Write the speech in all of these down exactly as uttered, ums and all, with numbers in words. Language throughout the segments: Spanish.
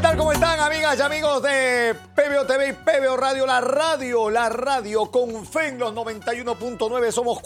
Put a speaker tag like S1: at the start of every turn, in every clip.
S1: tal? ¿Cómo están, amigas y amigos de P B O T V y P B O Radio? La radio, la radio con fe en los noventa y uno punto nueve. Somos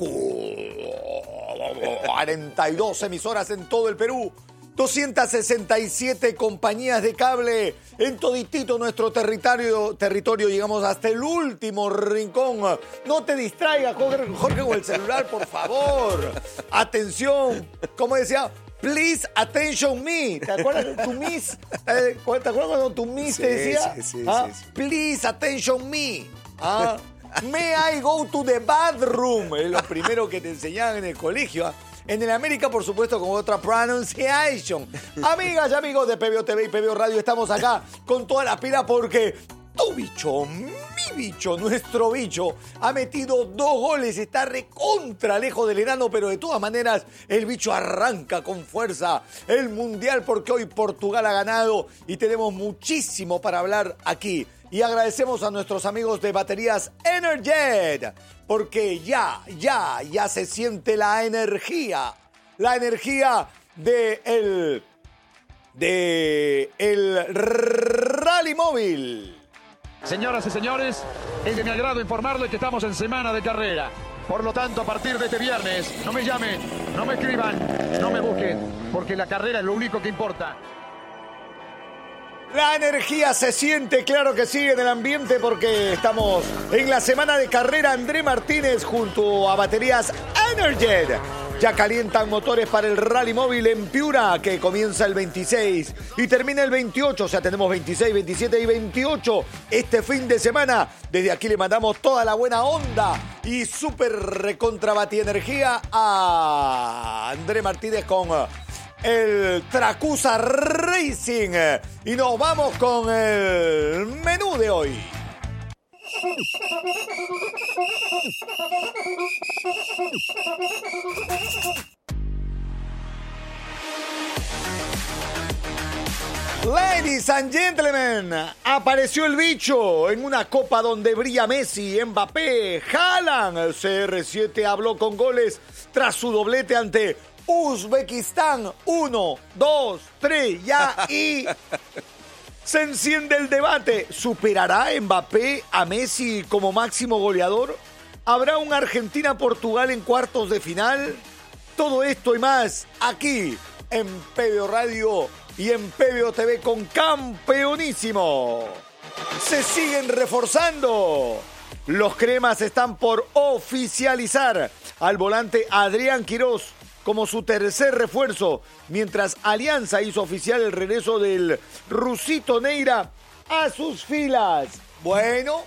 S1: cuarenta y dos emisoras en todo el Perú. doscientas sesenta y siete compañías de cable en toditito nuestro territorio. Territorio, llegamos hasta el último rincón. No te distraigas, Jorge, Jorge, con el celular, por favor. Atención, como decía... Please attention me. ¿Te acuerdas de tu miss? ¿Te acuerdas cuando tu miss
S2: sí,
S1: te decía?
S2: Sí, sí,
S1: ¿Ah?
S2: sí, sí.
S1: Please attention me. ¿Ah? May I go to the bathroom? Es lo primero que te enseñaban en el colegio. ¿Ah? En el América, por supuesto, con otra pronunciation. Amigas y amigos de P B O T V y P B O Radio, estamos acá con toda la pila porque tu bicho, mi bicho, nuestro bicho, ha metido dos goles, está recontra lejos del enano, pero de todas maneras el bicho arranca con fuerza el Mundial porque hoy Portugal ha ganado y tenemos muchísimo para hablar aquí. Y agradecemos a nuestros amigos de baterías Energet, porque ya, ya, ya se siente la energía, la energía de el, de el Rally Móvil.
S3: Señoras y señores, es de mi agrado informarles que estamos en semana de carrera. Por lo tanto, a partir de este viernes, no me llamen, no me escriban, no me busquen, porque la carrera es lo único que importa.
S1: La energía se siente, claro que sí, en el ambiente porque estamos en la semana de carrera. André Martínez junto a baterías Energet ya calientan motores para el Rally Móvil en Piura, que comienza el veintiséis y termina el veintiocho. O sea, tenemos veintiséis, veintisiete y veintiocho este fin de semana. Desde aquí le mandamos toda la buena onda y súper recontra batienergía a André Martínez con el Tracusa Racing. Y nos vamos con el menú de hoy. Ladies and gentlemen, apareció el bicho en una copa donde brilla Messi, Mbappé, Haaland. C R siete habló con goles tras su doblete ante Uzbekistán. Uno, dos, tres, ya y... Se enciende el debate. ¿Superará Mbappé a Messi como máximo goleador? ¿Habrá un Argentina-Portugal en cuartos de final? Todo esto y más aquí en P B O Radio y en P B O T V con Campeonísimo. Se siguen reforzando. Los cremas están por oficializar al volante Adrián Quirós como su tercer refuerzo, mientras Alianza hizo oficial el regreso del Rusito Neira a sus filas. Bueno,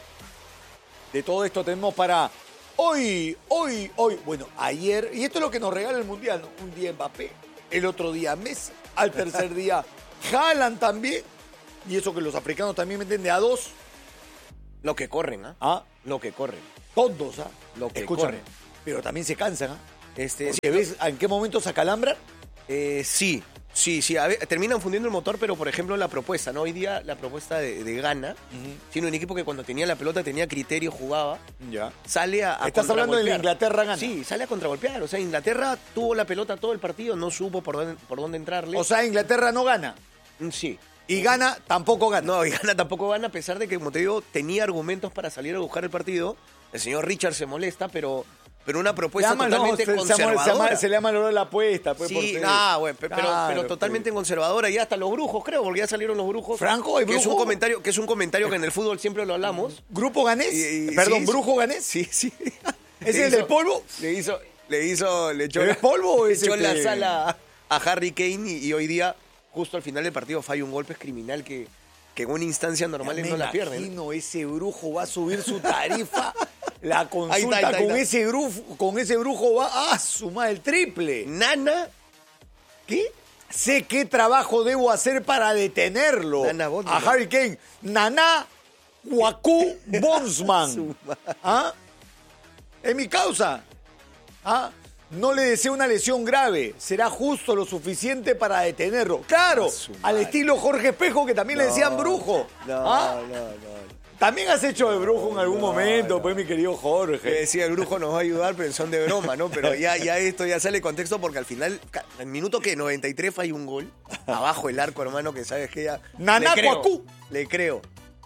S1: de todo esto tenemos para hoy, hoy, hoy, bueno, ayer, y esto es lo que nos regala el Mundial, ¿no? Un día Mbappé, el otro día Messi, al tercer día Haaland también, y eso que los africanos también meten de a dos.
S2: Lo que corren, ¿ah?
S1: ¿Ah?
S2: Lo que corren.
S1: Todos, ¿ah?
S2: Lo que
S1: Escúchame,
S2: corren.
S1: pero también se cansan, ¿ah?
S2: Este,
S1: ¿Que ves en qué momento se acalambran?
S2: eh, sí, sí, sí. A ver, terminan fundiendo el motor, pero por ejemplo la propuesta, ¿no? Hoy día la propuesta de, de Ghana, uh-huh. Tiene un equipo que cuando tenía la pelota tenía criterio, jugaba.
S1: Ya.
S2: Sale a, a
S1: Estás hablando de la Inglaterra-Ghana.
S2: Sí, sale a contragolpear. O sea, Inglaterra tuvo la pelota todo el partido, no supo por dónde, por dónde entrarle.
S1: O sea, Inglaterra no gana.
S2: Sí.
S1: Y Ghana tampoco gana.
S2: No, y Ghana tampoco gana, a pesar de que, como te digo, tenía argumentos para salir a buscar el partido. El señor Richard se molesta, pero... Pero una propuesta
S1: llama,
S2: totalmente
S1: no, se,
S2: conservadora.
S1: Se, llama, se le llama el oro de la apuesta. Pues,
S2: sí,
S1: por ser...
S2: ah, bueno, pero,
S1: claro,
S2: pero totalmente
S1: pues.
S2: conservadora. Y hasta los brujos, creo, porque ya salieron los brujos.
S1: ¿Franco? ¿Hay
S2: que
S1: brujo?
S2: es un comentario Que es un comentario que en el fútbol siempre lo hablamos.
S1: ¿Grupo ganés?
S2: Y, y,
S1: Perdón,
S2: sí,
S1: ¿brujo ganés?
S2: Sí, sí.
S1: ¿Es el del polvo?
S2: Le hizo... Le hizo... Le echó,
S1: ¿El polvo o
S2: le
S1: es
S2: echó
S1: este...
S2: en la sala a Harry Kane y, y hoy día, justo al final del partido, falla un golpe criminal que... que en una instancia normal no la pierden.
S1: Me imagino, ese brujo va a subir su tarifa. La consulta
S2: ahí está, ahí está,
S1: con,
S2: ahí está.
S1: Ese brujo, con ese brujo va a sumar el triple.
S2: Nana, ¿qué?
S1: Sé qué trabajo debo hacer para detenerlo.
S2: Nana
S1: a Harry Kane. Nana Waku Bonsman. ¿Ah? Es mi causa. ¿Ah? no le deseo una lesión grave. Será justo lo suficiente para detenerlo. Claro, al estilo Jorge Espejo, que también
S2: no,
S1: le decían brujo.
S2: No,
S1: ¿Ah?
S2: no, no.
S1: También has hecho de brujo en algún
S2: no,
S1: momento,
S2: no.
S1: pues, mi querido Jorge.
S2: Que decía, el brujo nos va a ayudar, pero son de broma, ¿no? Pero ya, ya esto ya sale de contexto porque al final, en minuto que noventa y tres falla un gol, abajo el arco, hermano, que sabes que ya...
S1: Naná
S2: le creo,
S1: Cuacú.
S2: Le creo.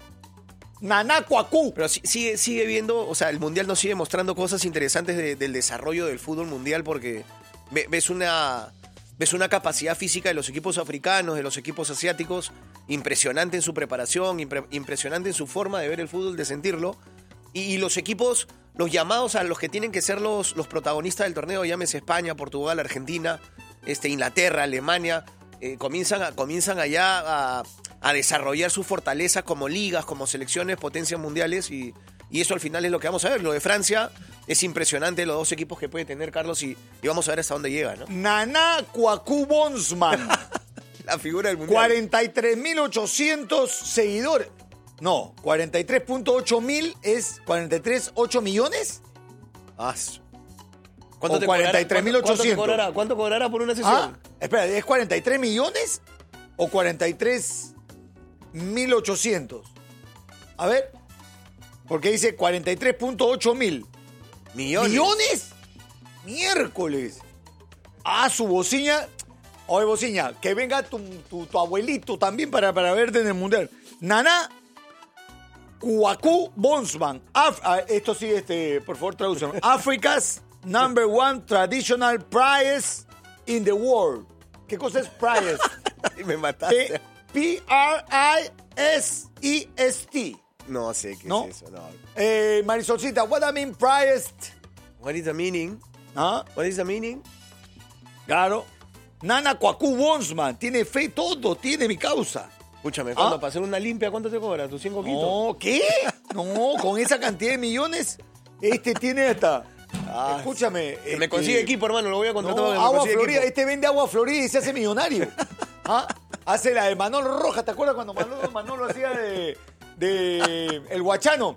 S1: Naná Cuacú.
S2: Pero sí- sigue, sigue viendo, o sea, el Mundial nos sigue mostrando cosas interesantes de- del desarrollo del fútbol mundial porque ve- ves una, ves una capacidad física de los equipos africanos, de los equipos asiáticos, impresionante en su preparación, impre- impresionante en su forma de ver el fútbol, de sentirlo. Y, y los equipos, los llamados a los que tienen que ser los, los protagonistas del torneo, llámese España, Portugal, Argentina, este, Inglaterra, Alemania, eh, comienzan, a- comienzan allá a, a desarrollar su fortaleza como ligas, como selecciones, potencias mundiales y, y eso al final es lo que vamos a ver. Lo de Francia es impresionante, los dos equipos que puede tener Carlos y, y vamos a ver hasta dónde llega, ¿no?
S1: Naná Cuacú Bonsman.
S2: La figura del mundial.
S1: cuarenta y tres mil ochocientos seguidores. No, cuarenta y tres punto ocho mil es cuarenta y tres punto ocho millones.
S2: Ah, su-
S1: O
S2: cobrará?
S1: cuarenta y tres mil
S2: ¿Cuánto-
S1: ochocientos?
S2: ¿Cuánto te cobrará? ¿Cuánto cobrará por una sesión?
S1: Ah, espera, ¿es cuarenta y tres millones o cuarenta y tres mil ochocientos? A ver, porque dice cuarenta y tres punto ocho mil.
S2: Millones.
S1: ¿Millones? Miércoles. Ah, su bociña. Oye, bociña, que venga tu, tu- tu abuelito también para, para verte en el mundial. Naná Cuacú Bonsman. Af- ah, esto sí, este, por favor, traducción. Africa's number one traditional prize in the world. ¿Qué cosa es prize?
S2: Y me mataste.
S1: P R I S E S T.
S2: No sé qué
S1: ¿No?
S2: es eso. No.
S1: Eh, Marisolcita, what I mean prized?
S2: What is the meaning?
S1: ¿Ah?
S2: What is the meaning?
S1: Claro. Nana Cuacú Bonsman. Tiene fe, todo tiene mi causa.
S2: Escúchame, cuando
S1: Ah.
S2: para hacer una limpia, ¿cuánto te cobra? ¿Tus cinco quitos?
S1: No, ¿qué? No, con esa cantidad de millones, este tiene hasta...
S2: Ah,
S1: Escúchame.
S2: Que me
S1: este,
S2: consigue equipo, hermano, lo voy a contratar
S1: No,
S2: para que me
S1: agua
S2: consiga
S1: Florida.
S2: equipo.
S1: Este vende agua Florida y se hace millonario. ¿Ah? Hace la de Manolo Rojas. ¿Te acuerdas cuando Manolo, Manolo hacía de, de El Guachano?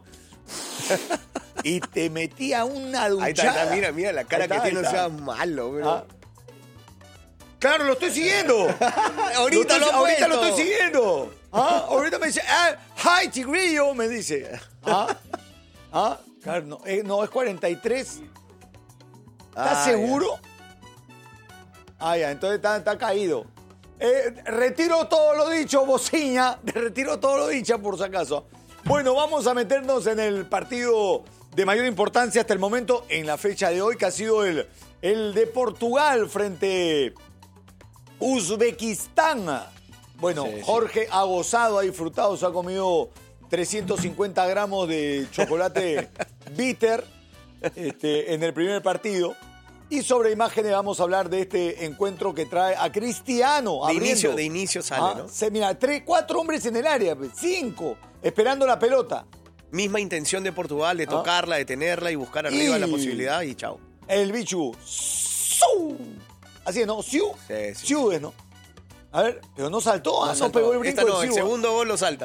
S1: Y te metía una duchada.
S2: Ahí está, ahí está, mira, mira la cara
S1: Ahí está,
S2: que tiene,
S1: ahí
S2: no sea
S1: está.
S2: malo, bro.
S1: Ah. Claro, lo estoy siguiendo.
S2: Ahorita
S1: lo, estoy,
S2: lo ha
S1: ahorita lo
S2: puesto.
S1: estoy siguiendo. ¿Ah? Ahorita me dice, ah, hi, Tigrillo, me dice. ¿Ah? ¿Ah? Claro, no, eh, no, es cuarenta y tres. ¿Estás
S2: Ah,
S1: seguro? Ah, ya, entonces está, está caído. Eh, retiro todo lo dicho, bociña. Retiro todo lo dicho, por si acaso. Bueno, vamos a meternos en el partido de mayor importancia hasta el momento, en la fecha de hoy, que ha sido el, el de Portugal frente Uzbekistán. Bueno,
S2: Sí, sí.
S1: Jorge ha gozado, ha disfrutado, se ha comido trescientos cincuenta gramos de chocolate bitter este, en el primer partido. Y sobre imágenes vamos a hablar de este encuentro que trae a Cristiano.
S2: De
S1: abriendo.
S2: inicio, de inicio sale,
S1: Ah,
S2: ¿no?
S1: se, mira, tres, cuatro hombres en el área, pues, cinco, esperando la pelota.
S2: Misma intención de Portugal, de
S1: Ah.
S2: tocarla, de tenerla y buscar arriba
S1: Y-
S2: la posibilidad y chao.
S1: El bichu. ¡Su! Así es, ¿no? Siu.
S2: Sí, sí.
S1: Siu es, ¿no? A ver, pero no saltó, ah, no,
S2: saltó.
S1: pegó el brinco
S2: Esta no,
S1: del
S2: el
S1: Siu, ah.
S2: segundo gol lo salta.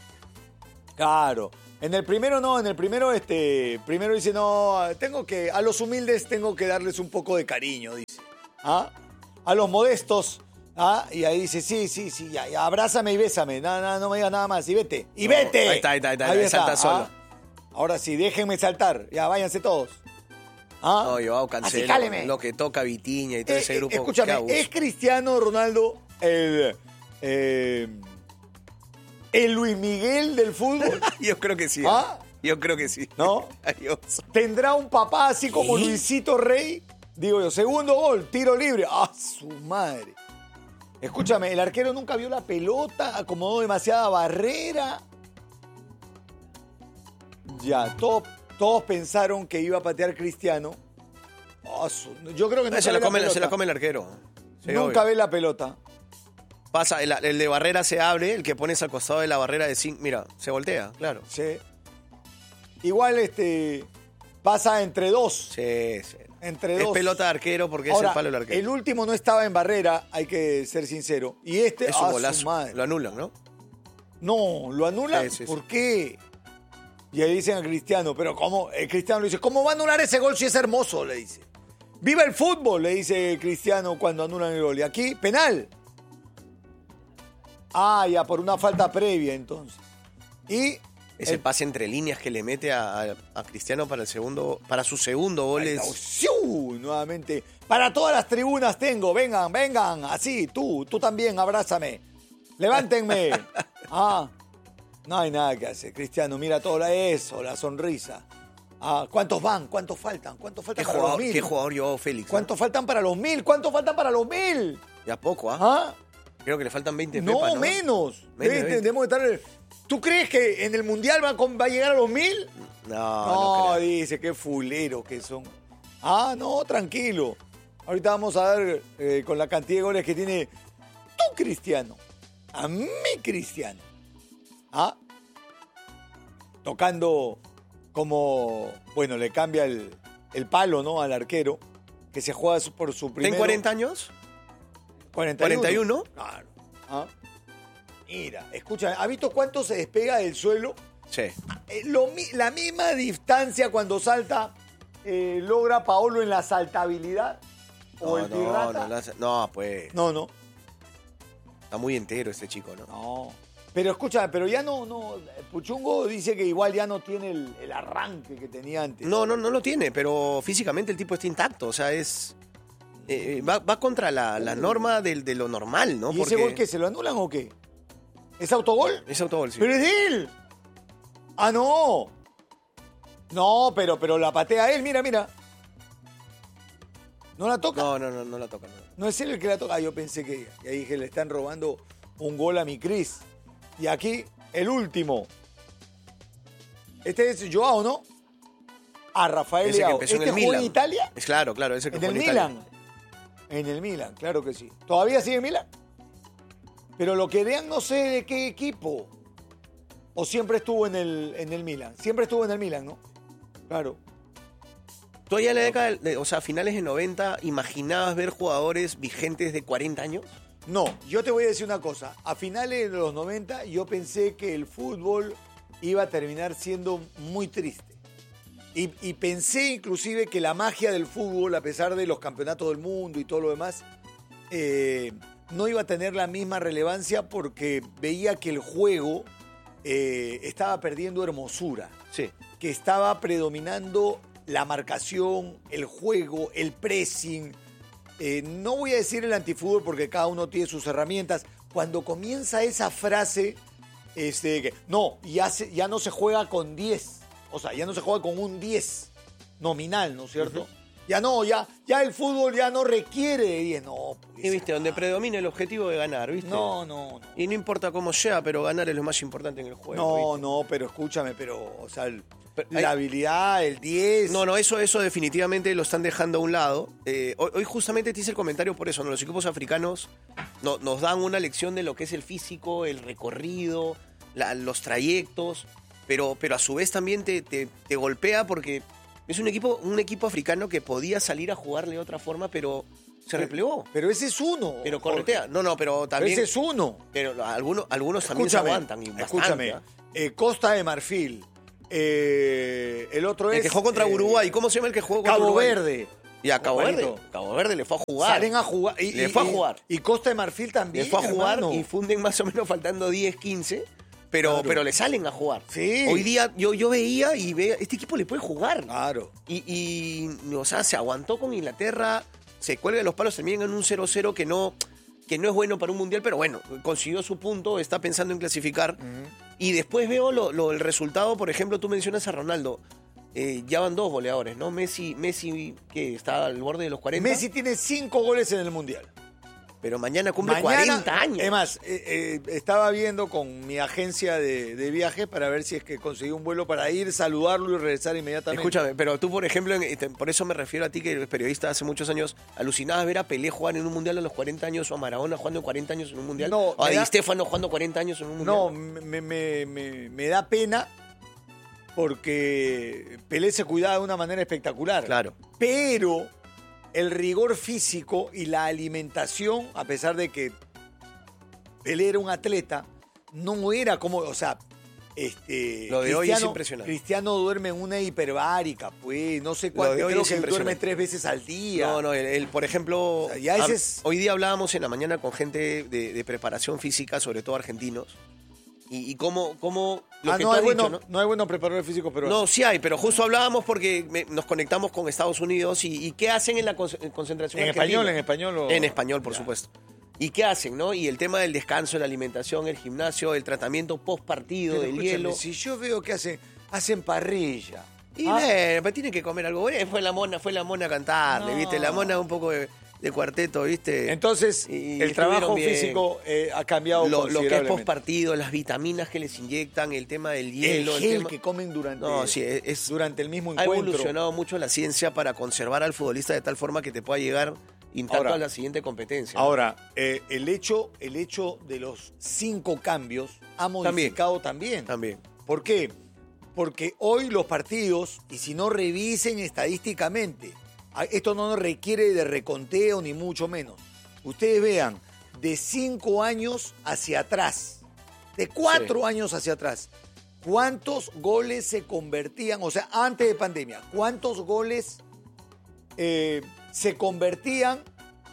S1: Claro. En el primero no, en el primero, este, primero dice, no, tengo que, a los humildes tengo que darles un poco de cariño, dice. ¿Ah? A los modestos, ¿ah? Y ahí dice, sí, sí, sí, ya, ya, abrázame y bésame, no, no, no me digas nada más, y vete, y
S2: No,
S1: vete.
S2: ahí está, ahí está, ahí está, ahí salta solo.
S1: ¿ah? Ahora sí, déjenme saltar, ya, váyanse todos. ¿Ah?
S2: No, Joao
S1: Así,
S2: Cancelo,
S1: cáleme.
S2: lo que toca Vitinha y todo
S1: Eh,
S2: ese
S1: eh,
S2: grupo. qué
S1: escúchame,
S2: abuso.
S1: ¿es Cristiano Ronaldo el, eh, el Luis Miguel del fútbol?
S2: Yo creo que sí.
S1: ¿Ah?
S2: Yo creo que sí.
S1: ¿No?
S2: Adiós.
S1: ¿Tendrá un papá así como
S2: ¿Sí?
S1: Luisito Rey? Digo yo, segundo gol, tiro libre. ¡Ah, su madre! Escúchame, el arquero nunca vio la pelota, acomodó demasiada barrera. Ya, todo- todos pensaron que iba a patear Cristiano. Ah, su- yo creo que no
S2: se, la come, se la come el arquero. Sí,
S1: Nunca
S2: obvio.
S1: ve la pelota.
S2: Pasa, el, el de barrera se abre, el que pones al costado de la barrera de cinco. Mira, se voltea, claro.
S1: Sí. Igual este pasa entre dos.
S2: Sí, sí.
S1: Entre
S2: Es
S1: dos.
S2: pelota de arquero porque
S1: Ahora,
S2: es el palo del arquero.
S1: el último no estaba en barrera, hay que ser sincero. Y este,
S2: es un
S1: ah, su
S2: golazo.
S1: madre.
S2: Lo anulan, ¿no?
S1: No, lo anulan.
S2: Sí, sí,
S1: ¿Por
S2: sí.
S1: qué? Y ahí dicen a Cristiano, pero ¿cómo? El Cristiano le dice, ¿cómo va a anular ese gol si es hermoso? Le dice. ¡Viva el fútbol!, le dice Cristiano cuando anulan el gol. Y aquí, penal. Ah, ya, por una falta previa, entonces. Y...
S2: Ese
S1: el...
S2: pase entre líneas que le mete a, a, a Cristiano para el segundo, para su segundo gol es...
S1: ¡Siu! Nuevamente. Para todas las tribunas tengo. Vengan, vengan. Así, tú, tú también, abrázame. Levántenme. Ah, no hay nada que hacer. Cristiano, mira todo eso, la sonrisa. Ah, ¿cuántos van? ¿Cuántos faltan? ¿Cuántos faltan
S2: ¿Qué
S1: para
S2: jugador,
S1: los mil?
S2: ¿Qué jugador llevó Félix?
S1: ¿Cuántos ¿no? faltan para los mil? ¿Cuántos faltan para los mil?
S2: Ya poco, ¿ah?
S1: ¿Ah?
S2: Creo que le faltan veinte
S1: No,
S2: pepas, ¿no?
S1: menos.
S2: veinte, veinte.
S1: Debemos estar... ¿Tú crees que en el Mundial va a, va a llegar a los mil?
S2: No,
S1: No,
S2: no creo.
S1: dice, qué fuleros que son. Ah, no, tranquilo. Ahorita vamos a ver eh, con la cantidad de goles que tiene tú, Cristiano. A mí, Cristiano. Ah, tocando como, bueno, le cambia el, el palo, ¿no? Al arquero, que se juega por su primer...
S2: ¿Ten cuarenta años?
S1: cuarenta y uno.
S2: ¿cuarenta y uno?
S1: Claro. ¿Ah? Mira, escucha, ¿has visto cuánto se despega del suelo?
S2: Sí.
S1: Eh, lo, la misma distancia cuando salta eh, logra Paolo en la saltabilidad. ¿O
S2: No,
S1: el
S2: no,
S1: Pirrata?
S2: no, la hace- no, pues.
S1: No, no.
S2: Está muy entero este chico, ¿no?
S1: No. Pero escucha, pero ya no, no. Puchungo dice que igual ya no tiene el, el arranque que tenía antes.
S2: No, no, no lo tiene, pero físicamente el tipo está intacto. O sea, es. eh, va, va contra la, la norma del, de lo normal, ¿no?
S1: ¿Y ese gol qué? ¿Se lo anulan o qué? ¿Es autogol?
S2: Es autogol, sí.
S1: ¡Pero es de él! ¡Ah, no! No, pero, pero la patea él, mira, mira. ¿No la toca?
S2: No, no, no, no la toca. No.
S1: No es él el que la toca. Ah, yo pensé que... Y ahí dije, le están robando un gol a mi Cris. Y aquí, el último. Este es Joao, ¿no? A Rafael
S2: Ese que
S1: Leao.
S2: empezó en
S1: ¿Este
S2: el
S1: jugó
S2: Milan.
S1: en Italia?
S2: Es claro, claro, ese que
S1: En
S2: fue
S1: el
S2: en Italia.
S1: Milan. En el Milan, claro que sí. ¿Todavía sigue en Milan? Pero lo querían no sé de qué equipo. ¿O siempre estuvo en el, en el Milan? Siempre estuvo en el Milan, ¿no? Claro.
S2: ¿Tú allá en la década, de, o sea, finales de noventa, imaginabas ver jugadores vigentes de cuarenta años?
S1: No, yo te voy a decir una cosa. A finales de los noventa yo pensé que el fútbol iba a terminar siendo muy triste. Y, y pensé inclusive que la magia del fútbol, a pesar de los campeonatos del mundo y todo lo demás, eh, no iba a tener la misma relevancia porque veía que el juego eh, estaba perdiendo hermosura.
S2: Sí.
S1: Que estaba predominando la marcación, el juego, el pressing. Eh, no voy a decir el antifútbol porque cada uno tiene sus herramientas. Cuando comienza esa frase, este, que no, ya, se, ya no se juega con diez. O sea, ya no se juega con un diez nominal, ¿no es cierto? Uh-huh. Ya no, ya, ya el fútbol ya no requiere de diez. No, pues,
S2: Y viste, donde predomina el objetivo de ganar, ¿viste?
S1: No, no, no.
S2: Y no importa cómo sea, pero ganar es lo más importante en el juego.
S1: No,
S2: ¿viste?
S1: no, pero escúchame, pero, o sea, el,
S2: Pero
S1: la
S2: hay-
S1: habilidad, el diez.
S2: No, no, eso, eso definitivamente lo están dejando a un lado. Eh, hoy, hoy justamente te hice el comentario por eso, ¿no? Los equipos africanos no, nos dan una lección de lo que es el físico, el recorrido, la- los trayectos, pero, pero a su vez también te, te, te golpea porque es un equipo, un equipo africano que podía salir a jugarle de otra forma, pero se replegó.
S1: Pero ese es uno.
S2: Pero
S1: Jorge.
S2: corretea. No, no, pero
S1: Pero
S2: también...
S1: ese es uno.
S2: Pero algunos, algunos también se
S1: Escúchame,
S2: aguantan. Y bastante,
S1: escúchame.
S2: ¿ah?
S1: Eh, Costa de Marfil. Eh, el otro
S2: El
S1: es...
S2: que jugó contra
S1: eh,
S2: Uruguay. ¿Cómo se llama el que jugó contra
S1: Cabo
S2: Uruguay?
S1: Verde.
S2: Y a Cabo Verde.
S1: Compadrito.
S2: Cabo Verde le fue a jugar.
S1: Salen a jugar. Y,
S2: Le
S1: y-
S2: fue a
S1: y-
S2: jugar.
S1: Y Costa de Marfil también,
S2: Le fue a jugar
S1: hermano.
S2: y funden más o menos faltando diez, quince. Pero,
S1: Claro.
S2: pero le salen a jugar.
S1: Sí.
S2: Hoy día yo, yo veía y veía, este equipo le puede jugar.
S1: Claro.
S2: Y, y, o sea, se aguantó con Inglaterra, se cuelga de los palos también en un cero cero que no, que no es bueno para un mundial, pero bueno, consiguió su punto, está pensando en clasificar.
S1: Uh-huh.
S2: Y después veo lo, lo- el resultado, por ejemplo, tú mencionas a Ronaldo. Eh, ya van dos goleadores, ¿no? Messi, Messi que está al borde de los cuarenta.
S1: Messi tiene cinco goles en el Mundial.
S2: Pero mañana cumple
S1: Mañana-
S2: cuarenta años.
S1: Es más, eh, eh, estaba viendo con mi agencia de, de viajes para ver si es que conseguí un vuelo para ir, saludarlo y regresar inmediatamente.
S2: Escúchame, pero tú, por ejemplo, en- este, por eso me refiero a ti, que eres periodista hace muchos años, alucinabas ver a Pelé jugar en un mundial a los cuarenta años, o a Maradona jugando cuarenta años en un mundial,
S1: No,
S2: o a
S1: me
S2: Di
S1: da-
S2: Stéfano jugando cuarenta años en un mundial.
S1: No, me, me- me- me da pena porque Pelé se cuidaba de una manera espectacular.
S2: Claro.
S1: Pero el rigor físico y la alimentación, a pesar de que Pelé era un atleta, no era como, o sea, Este,
S2: Lo de hoy es impresionante.
S1: Cristiano duerme en una hiperbárica, pues, no sé cuánto, creo que duerme tres veces al día.
S2: No, no, él, él, por ejemplo,
S1: o sea, ya ese
S2: a,
S1: es...
S2: hoy día hablábamos en la mañana con gente de, de preparación física, sobre todo argentinos, y, y cómo, cómo lo
S1: ah,
S2: que
S1: no,
S2: tú
S1: hay
S2: has
S1: bueno,
S2: dicho, ¿no?
S1: No hay buenos preparadores físicos, pero...
S2: No, sí hay, pero justo hablábamos porque me, nos conectamos con Estados Unidos y, y ¿qué hacen en la con, concentración
S1: En
S2: argentina?
S1: español, en español. O...
S2: En español, por
S1: ya.
S2: supuesto. ¿Y qué hacen, no? Y el tema del descanso, la alimentación, el gimnasio, el tratamiento post partido
S1: Pero
S2: del
S1: escúchame,
S2: hielo.
S1: Si yo veo que hacen, hacen parrilla.
S2: Y
S1: ¿Ah?
S2: eh, pues tiene que comer algo. Bueno, fue la mona, fue la mona a cantarle,
S1: No.
S2: ¿viste? La mona un poco de, de cuarteto, ¿viste?
S1: Entonces,
S2: Y
S1: el trabajo
S2: estuvieron bien.
S1: físico eh, ha cambiado
S2: Lo, lo que es
S1: considerablemente.
S2: post partido, las vitaminas que les inyectan, el tema del hielo.
S1: el gel
S2: tema...
S1: que comen durante,
S2: No, sí, es,
S1: durante el mismo
S2: ha
S1: encuentro.
S2: evolucionado mucho la ciencia para conservar al futbolista de tal forma que te pueda llegar intacto
S1: Ahora,
S2: a la siguiente competencia. ¿no?
S1: Ahora, eh, el, hecho, el hecho de los cinco cambios ha modificado también.
S2: También.
S1: ¿Por qué? Porque hoy los partidos, y si no revisen estadísticamente, esto no requiere de reconteo ni mucho menos. Ustedes vean, de cinco años hacia atrás, de cuatro
S2: Sí.
S1: años hacia atrás, ¿cuántos goles se convertían? O sea, antes de pandemia, ¿cuántos goles eh, se convertían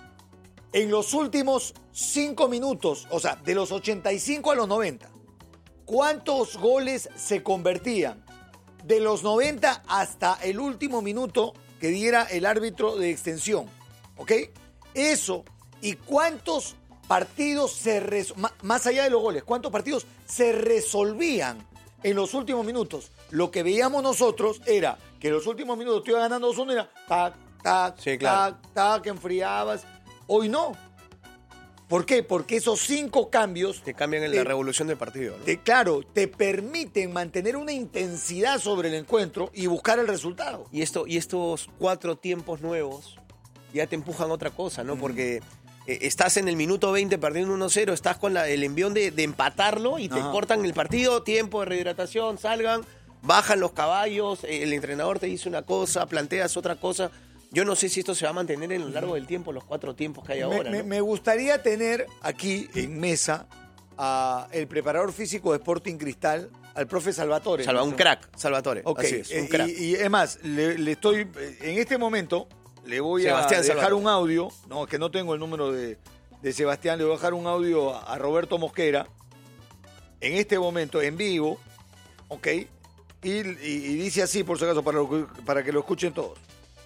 S1: en los últimos cinco minutos? O sea, de los ochenta y cinco a los noventa. ¿Cuántos goles se convertían de los noventa hasta el último minuto que diera el árbitro de extensión? ¿Ok? Eso. ¿Y cuántos partidos se res- más allá de los goles, cuántos partidos se resolvían en los últimos minutos? Lo que veíamos nosotros era que en los últimos minutos te iba ganando dos uno y era tac, tac,
S2: Sí, claro.
S1: tac, tac, enfriabas. Hoy no. ¿Por qué? Porque esos cinco cambios...
S2: Te cambian en
S1: te-
S2: la revolución del partido, ¿no?
S1: te- claro, te permiten mantener una intensidad sobre el encuentro y buscar el resultado.
S2: Y, esto, y estos cuatro tiempos nuevos ya te empujan a otra cosa, ¿no?
S1: Mm.
S2: Porque eh, estás en el minuto veinte perdiendo uno cero, estás con la, el envión de, de empatarlo y te
S1: Ajá.
S2: cortan el partido, tiempo de rehidratación, salgan, bajan los caballos, eh, el entrenador te dice una cosa, planteas otra cosa. Yo no sé si esto se va a mantener en lo largo del tiempo, los cuatro tiempos que hay
S1: Me,
S2: ahora,
S1: me-
S2: ¿no?
S1: me gustaría tener aquí en mesa a el preparador físico de Sporting Cristal, al profe Salvatore.
S2: Salva, un crack, Salvatore.
S1: Ok,
S2: Así es, un
S1: eh,
S2: crack.
S1: y, y es más, le, le estoy, eh, en este momento, le voy
S2: Sebastián
S1: a dejar
S2: Salvatore.
S1: un audio, no, es que no tengo el número de, de Sebastián, le voy a dejar un audio a, a Roberto Mosquera, en este momento, en vivo, ok, y, y- y dice así, por si acaso, para, lo- para que lo escuchen todos.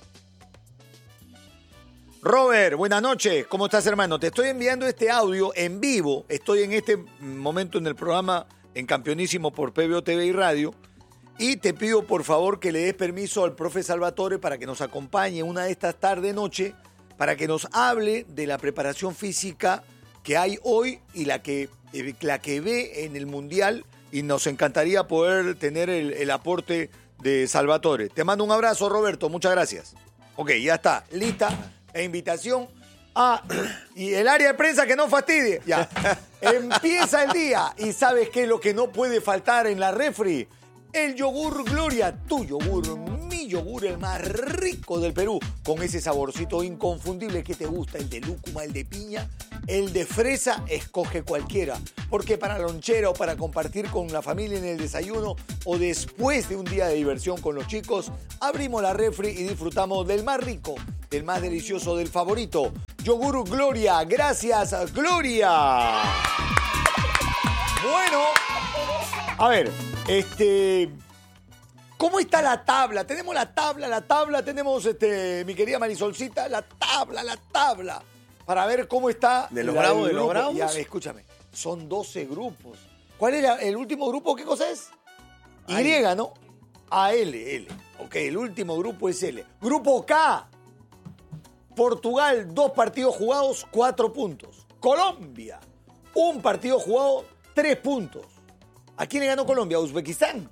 S1: Robert, buenas noches. ¿Cómo estás, hermano? Te estoy enviando este audio en vivo. Estoy en este momento en el programa en Campeonísimo por P B O T V y Radio. Y te pido, por favor, que le des permiso al profe Salvatore para que nos acompañe una de estas tarde-noche, para que nos hable de la preparación física que hay hoy y la que, eh, la que ve en el Mundial. Y nos encantaría poder tener el, el aporte de Salvatore. Te mando un abrazo, Roberto. Muchas gracias. Ok, ya está. Lista. E invitación a... Y el área de prensa que no fastidie. Ya. Empieza el día. ¿Y sabes qué es lo que no puede faltar en la refri? El yogur Gloria. Tu yogur, mi yogur, el más rico del Perú. Con ese saborcito inconfundible que te gusta. El de lúcuma, el de piña, el de fresa. Escoge cualquiera. Porque para lonchera o para compartir con la familia en el desayuno o después de un día de diversión con los chicos, abrimos la refri y disfrutamos del más rico, del más delicioso, del favorito. Yogur Gloria. Gracias, Gloria. Bueno, a ver, este... ¿Cómo está la tabla? Tenemos la tabla, la tabla, tenemos, este, mi querida Marisolcita, la tabla, la tabla, para ver cómo está...
S2: ¿De los
S1: la-
S2: bravos,
S1: el
S2: de los
S1: grupo.
S2: bravos?
S1: Ya, escúchame, son doce grupos. ¿Cuál es la- el último grupo? ¿Qué cosa es? Y,
S2: Ay.
S1: ¿no? A, L, L. Ok, el último grupo es L. Grupo K. Portugal, dos partidos jugados, cuatro puntos. Colombia, un partido jugado, tres puntos. ¿A quién le ganó Colombia? ¿A Uzbekistán?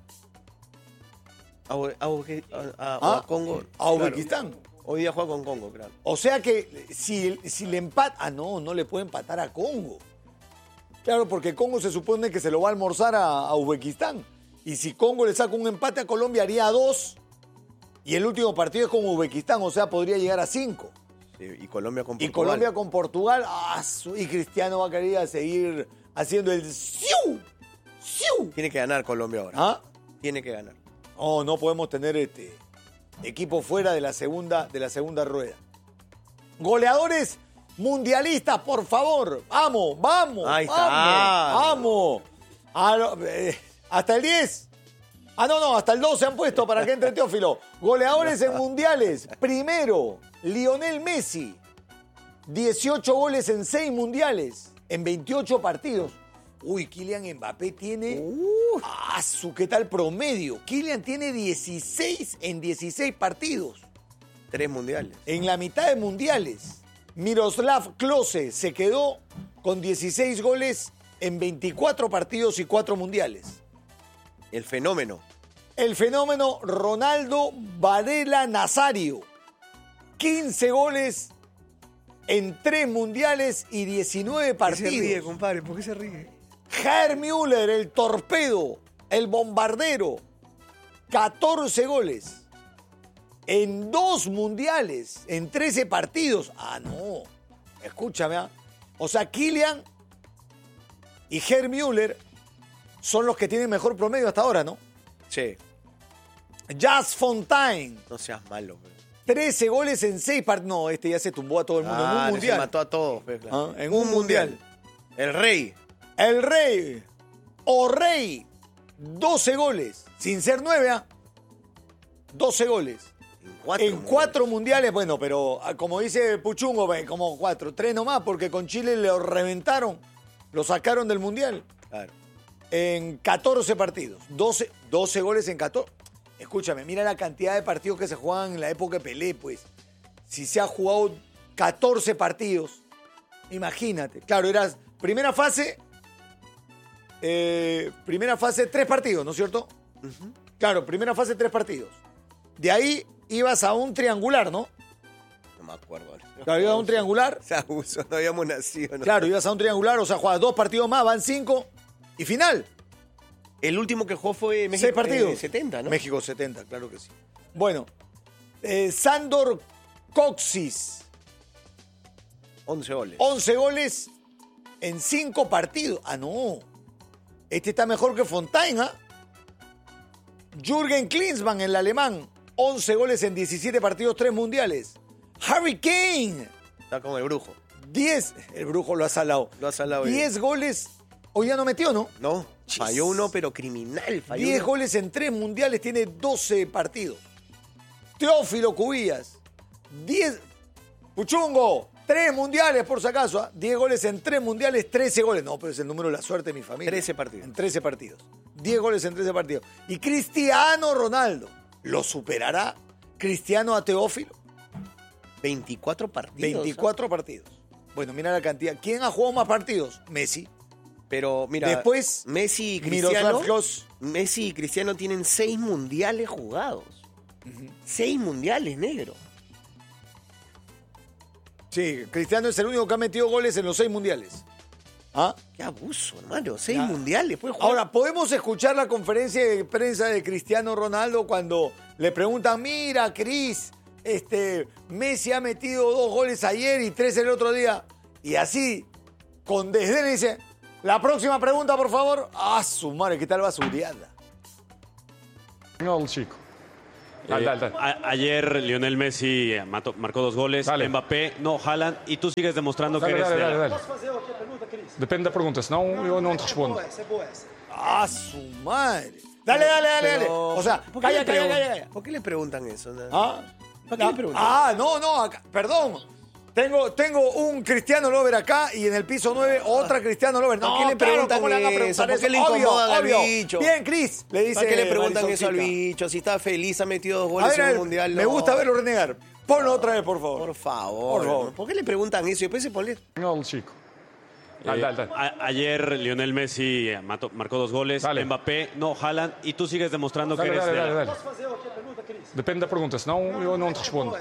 S2: A, a- a- a-
S1: ¿Ah?
S2: a Congo.
S1: A
S2: claro.
S1: Uzbekistán.
S2: Hoy día juega con Congo, claro.
S1: O sea que si, si le empata... Ah, no, no le puede empatar a Congo. Claro, porque Congo se supone que se lo va a almorzar a, a Uzbekistán. Y si Congo le saca un empate a Colombia, haría dos. Y el último partido es con Uzbekistán, o sea, podría llegar a cinco.
S2: Sí, y Colombia con Portugal.
S1: Y Colombia con Portugal, ah, su- y Cristiano va a querer seguir haciendo el siu, siu.
S2: Tiene que ganar Colombia ahora.
S1: ¿Ah?
S2: Tiene que ganar.
S1: No, no podemos tener este equipo fuera de la segunda, de la segunda rueda. Goleadores mundialistas, por favor. Vamos, vamos.
S2: Ahí está.
S1: Vamos. vamos. A lo- eh, hasta el diez. Ah, no, no, hasta el doce han puesto para que entre Teófilo. Goleadores en mundiales. Primero, Lionel Messi. dieciocho goles en seis mundiales, en veintiocho partidos. Uy, Kylian Mbappé tiene...
S2: Uh.
S1: ¡Ah, su qué tal promedio! Kylian tiene dieciséis en dieciséis partidos.
S2: Tres mundiales.
S1: En la mitad de mundiales. Miroslav Klose se quedó con dieciséis goles en veinticuatro partidos y cuatro mundiales.
S2: El fenómeno.
S1: El fenómeno Ronaldo Varela Nazario. quince goles en tres mundiales y diecinueve
S2: ¿Por qué se ríe,
S1: partidos.
S2: compadre? ¿Por qué se ríe?
S1: Gerd Müller, el torpedo, el bombardero. catorce goles. En dos mundiales, en trece partidos. Ah, no. Escúchame. ¿ah? O sea, Kylian y Gerd Müller son los que tienen mejor promedio hasta ahora, ¿no?
S2: Sí,
S1: Jas Fontaine,
S2: no seas malo. Pe.
S1: trece goles en seis partidos. No, este ya se tumbó a todo el mundo en
S2: Ah,
S1: un
S2: se
S1: mundial.
S2: mató a todos. Pe, claro.
S1: Ah, en un mundial.
S2: El rey.
S1: El Rey, o Rey, doce goles, sin ser nueve, ¿ah? doce goles.
S2: En cuatro.
S1: En cuatro mundiales, bueno, pero ah, como dice Puchungo, ve, como cuatro, tres nomás, porque con Chile lo reventaron, lo sacaron del mundial.
S2: Claro.
S1: En catorce partidos, doce, doce goles en catorce. Escúchame, mira la cantidad de partidos que se juegan en la época de Pelé, pues. Si se ha jugado catorce partidos, imagínate. Claro, era primera fase, eh, primera fase, tres partidos, ¿no es cierto?
S2: Uh-huh.
S1: Claro, primera fase, tres partidos. De ahí ibas a un triangular, ¿no?
S2: No me acuerdo.
S1: Claro, ibas a un triangular.
S2: O sea, abuso, no habíamos nacido. ¿no?
S1: Claro, ibas a un triangular, o sea, jugabas dos partidos más, van cinco y final.
S2: El último que jugó fue México.
S1: Seis partidos.
S2: eh, setenta, ¿no?
S1: México setenta, claro que sí. Bueno, eh, Sandor Coxis,
S2: once goles.
S1: once goles en cinco partidos. Ah, no. Este está mejor que Fontaine, ¿ah? Jürgen Klinsmann, el alemán, once goles en diecisiete partidos, tres mundiales. Harry Kane,
S2: Está como el brujo.
S1: diez. El brujo lo ha salado.
S2: Lo ha salado.
S1: diez goles. Hoy ya no metió, ¿no?
S2: No, falló uno, pero criminal. Falló
S1: diez
S2: uno.
S1: goles en tres mundiales, tiene doce partidos. Teófilo Cubillas, diez. Puchungo, tres mundiales por si acaso. ¿ah? diez goles en tres mundiales, trece goles. No, pero es el número de la suerte de mi familia.
S2: trece partidos.
S1: En trece partidos. diez goles en trece partidos. Y Cristiano Ronaldo, ¿lo superará Cristiano a Teófilo?
S2: veinticuatro partidos.
S1: veinticuatro partidos. Bueno, mira la cantidad. ¿Quién ha jugado más partidos? Messi.
S2: Pero mira,
S1: Después,
S2: Messi y
S1: Miroslav
S2: Cristiano.
S1: Klose.
S2: Messi y Cristiano tienen seis mundiales jugados. Seis mundiales, negro.
S1: Sí, Cristiano es el único que ha metido goles en los seis mundiales. ¿Ah?
S2: Qué abuso, hermano. Seis
S1: Ya.
S2: mundiales. Puede jugar.
S1: Ahora, ¿podemos escuchar la conferencia de prensa de Cristiano Ronaldo cuando le preguntan, mira, Cris, este, Messi ha metido dos goles ayer y tres el otro día? Y así, con desdén, dice, la próxima pregunta, por favor. Ah, su madre, ¿qué tal va su diada?
S4: No, chico. Dale,
S5: Eh,
S4: dale, dale.
S5: a- ayer Lionel Messi eh, mató- marcó dos goles,
S4: Dale.
S5: Mbappé, no, Haaland, y tú sigues demostrando
S4: Dale,
S5: que eres
S4: dale,
S5: de la-
S4: dale, dale. Depende da pergunta, senão eu não te respondo.
S1: Ah, su madre. Dale, dale, dale, dale.
S2: Pero,
S1: O sea,
S2: ¿por qué
S1: calla,
S2: le
S1: calla,
S2: pregun-
S1: calla, calla.
S2: ¿Por qué le preguntan eso? no?
S1: ¿Ah?
S2: ¿Para qué le preguntan?
S1: Ah, no, no, acá- perdón. Tengo, tengo un Cristiano Lover acá y en el piso nueve otra Cristiano Lover.
S2: ¿Por
S1: No,
S2: qué le
S1: claro,
S2: preguntan
S1: ¿cómo le van a
S2: eso?
S1: preguntar
S2: ¿Por
S1: eso?
S2: qué le
S1: Obvio,
S2: incomodan al
S1: obvio.
S2: bicho?
S1: Bien, Cris, le dice.
S2: ¿Para qué le preguntan eso al
S1: Marisoncita.
S2: bicho? Si está feliz, ha metido dos
S1: A
S2: goles
S1: ver,
S2: en
S1: a
S2: un
S1: ver,
S2: mundial.
S1: me
S2: no.
S1: gusta verlo renegar. Ponlo otra vez, por favor.
S2: Por favor.
S1: Por favor.
S2: ¿Por qué le preguntan eso? Y después se pone.
S4: No, chico.
S5: eh,
S4: Dale, dale, dale.
S5: a- ayer Lionel Messi eh, mató- marcó dos goles,
S4: Dale.
S5: Mbappé, no, Haaland, y tú sigues demostrando que
S4: Dale,
S5: eres
S4: dale,
S5: de la-
S4: dale, dale. Depende da pergunta, senão eu não te respondo.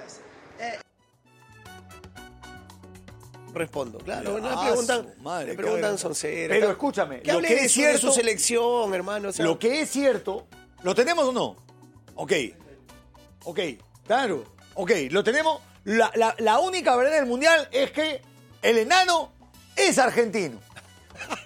S2: Respondo, claro.
S1: Ah,
S2: le preguntan,
S1: su madre,
S2: le
S1: qué
S2: preguntan
S1: vergüenza.
S2: soncera.
S1: Pero
S2: ¿Qué-
S1: escúchame,
S2: ¿Qué
S1: lo
S2: hable
S1: que
S2: de
S1: es
S2: su- de
S1: cierto-
S2: su selección, hermano? O sea,
S1: Lo que es cierto, ¿lo tenemos o no? Ok. Ok, claro. Ok, lo tenemos. La, la- la única verdad del mundial es que el enano es argentino.